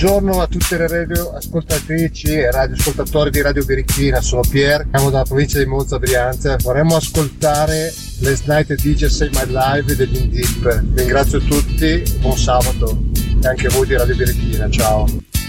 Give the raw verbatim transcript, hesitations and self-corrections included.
Buongiorno a tutte le radio ascoltatrici e radio ascoltatori di Radio Birichina, sono Pier, siamo dalla provincia di Monza Brianza. Vorremmo ascoltare Last Night D J Save My Life degli In Deep. Ringrazio tutti, buon sabato e anche voi di Radio Birichina, ciao.